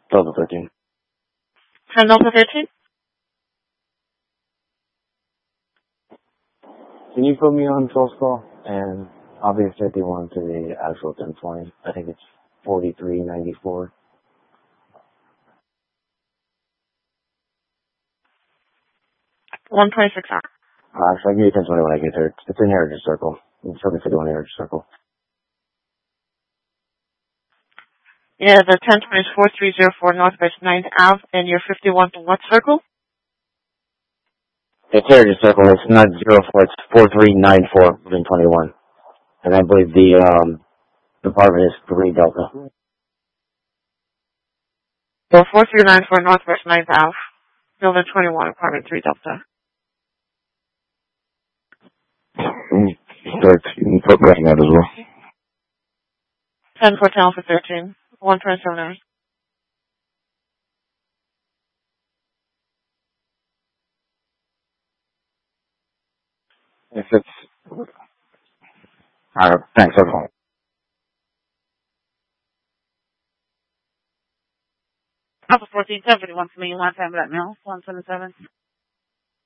Delta 13. 10 Delta 13? Can you put me on close call? And I'll be 51 to the actual 1020. I think it's 4394. 126 hour. Actually, I'll give you 1020 when I get there. It's in Heritage Circle. It's 751 Heritage Circle. Yeah, the 1020 is 4304 Northwest 9th Ave, and you're 51 to what circle? It's Heritage Circle. It's not 04. It's 4394 within 21. And I believe the department is 3 Delta. So 4394 Northwest 9th Ave, Building 21, Apartment 3 Delta. Start, you can put me on that as well. 10 for 10 for 13. 127 hours. If it's... Alright, thanks, everyone. Alpha 14, 71 for me, last time that mail, 177.